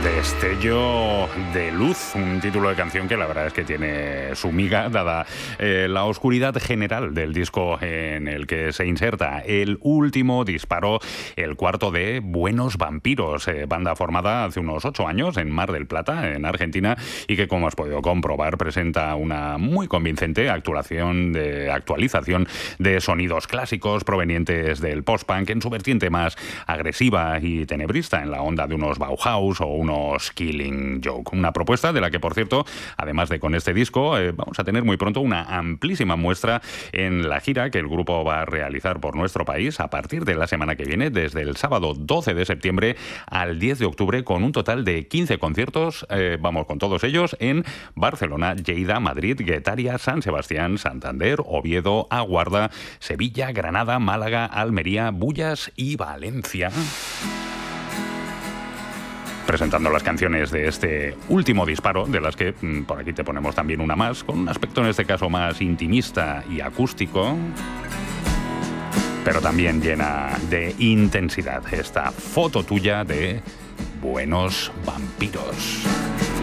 Destello de luz, un título de canción que la verdad es que tiene su miga, dada la oscuridad general del disco en el que se inserta. El último disparo, el cuarto de Buenos Vampiros, banda formada hace unos 8 años en Mar del Plata, en Argentina, y que, como has podido comprobar, presenta una muy convincente actualización de sonidos clásicos provenientes del post-punk en su vertiente más agresiva y tenebrista, en la onda de unos Bauhaus o unos Killing Joke. Una propuesta de la que, por cierto, además de con este disco, vamos a tener muy pronto una amplísima muestra en la gira que el grupo va a realizar por nuestro país a partir de la semana que viene, desde el sábado 12 de septiembre al 10 de octubre, con un total de 15 conciertos, vamos con todos ellos, en Barcelona, Lleida, Madrid, Guetaria, San Sebastián, Santander, Oviedo, Aguarda, Sevilla, Granada, Málaga, Almería, Bullas y Valencia. Presentando las canciones de este último disparo, de las que por aquí te ponemos también una más, con un aspecto en este caso más intimista y acústico, pero también llena de intensidad. Esta foto tuya de Buenos Vampiros.